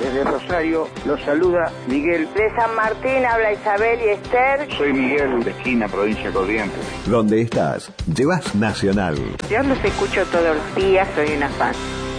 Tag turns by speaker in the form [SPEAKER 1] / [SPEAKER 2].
[SPEAKER 1] Desde Rosario los saluda Miguel.
[SPEAKER 2] De San Martín habla Isabel y Esther.
[SPEAKER 1] Soy Miguel, de Esquina, provincia de Corrientes.
[SPEAKER 3] ¿Dónde estás? Llevas Nacional.
[SPEAKER 2] Yo los escucho todos los días, soy una fan.